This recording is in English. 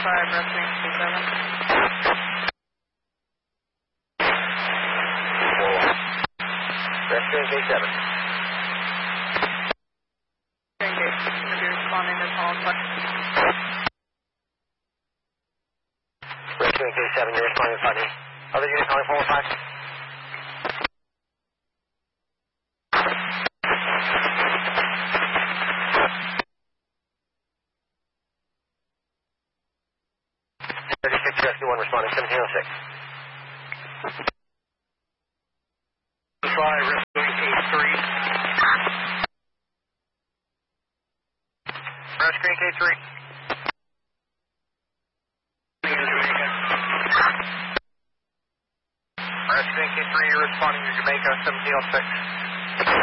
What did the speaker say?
5, rescuing K7. Rescuing K7. Engage. Going to be responding to call question. Rescuing K7, you're responding to funding. Other unit calling 415. Rescue 1 responding 1706. Fly, rescuing K3. Rescuing K3. Jamaica. Rescuing K3, you're responding to Jamaica 1706.